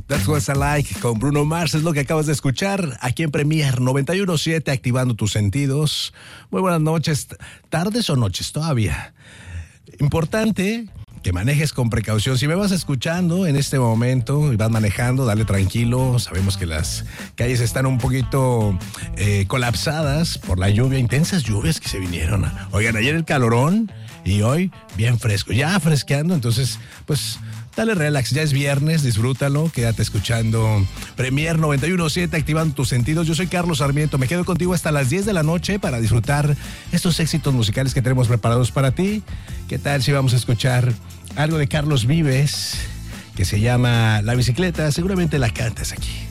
That's What's I Like con Bruno Mars es lo que acabas de escuchar aquí en Premier 91.7, activando tus sentidos. Muy buenas noches, tardes o noches todavía. Importante que manejes con precaución. Si me vas escuchando en este momento y vas manejando, dale tranquilo. Sabemos que las calles están un poquito colapsadas por la lluvia, intensas lluvias que se vinieron. Oigan, ayer el calorón y hoy bien fresco, ya fresqueando, entonces pues dale relax, ya es viernes, disfrútalo, quédate escuchando Premier 91.7, activando tus sentidos. Yo soy Carlos Sarmiento, me quedo contigo hasta las 10 de la noche para disfrutar estos éxitos musicales que tenemos preparados para ti. ¿Qué tal si vamos a escuchar algo de Carlos Vives que se llama La Bicicleta? Seguramente la cantas aquí.